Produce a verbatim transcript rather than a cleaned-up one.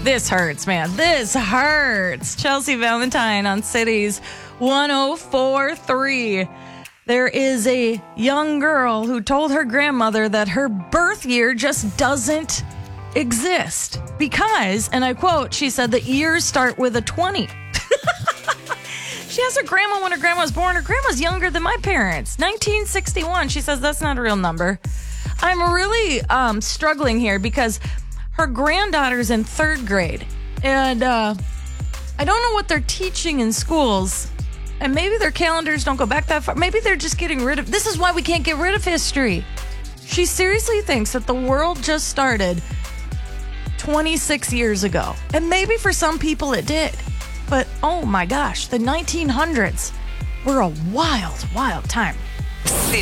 this hurts, man. This hurts. Chelsea Valentine on Cities one oh four point three. There is a young girl who told her grandmother that her birth year just doesn't exist because, and I quote, she said the years start with a twenty. She asked her grandma when her grandma was born. Her grandma's younger than my parents. nineteen sixty-one. She says that's not a real number. I'm really um, struggling here because her granddaughter's in third grade. And uh, I don't know what they're teaching in schools. And maybe their calendars don't go back that far. Maybe they're just getting rid of... This is why we can't get rid of history. She seriously thinks that the world just started twenty-six years ago. And maybe for some people it did. But, oh my gosh, the nineteen hundreds were a wild, wild time.